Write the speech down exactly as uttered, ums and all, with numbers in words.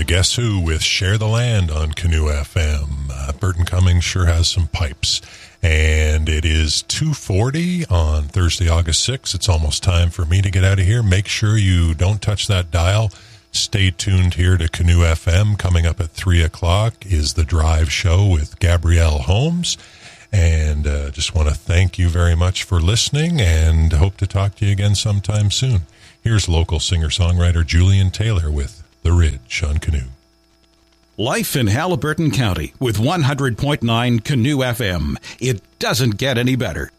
Guess Who with Share the Land on Canoe F M. Uh, Burton Cummings sure has some pipes. And it is two forty on Thursday, August sixth. It's almost time for me to get out of here. Make sure you don't touch that dial. Stay tuned here to Canoe F M. Coming up at three o'clock is The Drive Show with Gabrielle Holmes. And uh, just want to thank you very much for listening and hope to talk to you again sometime soon. Here's local singer-songwriter Julian Taylor with The Ridge on Canoe. Life in Haliburton County with one hundred point nine Canoe F M. It doesn't get any better.